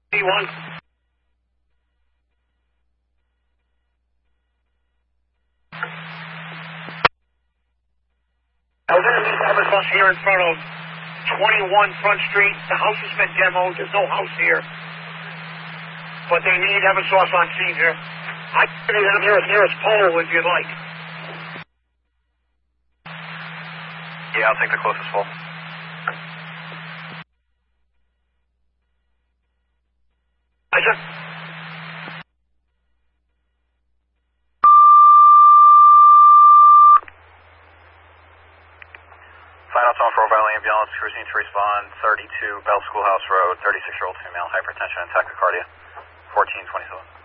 P1. Now, we're going to have a bus here in front of 21 Front Street. The house has been demoed. There's no house here. But they need Eversource on scene here. I can get up here as near as pole if you'd like. Yeah, I'll take the closest pole. I just... Final tone for Valley Ambulance, cruising to respond, 32 Bell Schoolhouse Road, 36-year-old female, hypertension and tachycardia, 1427.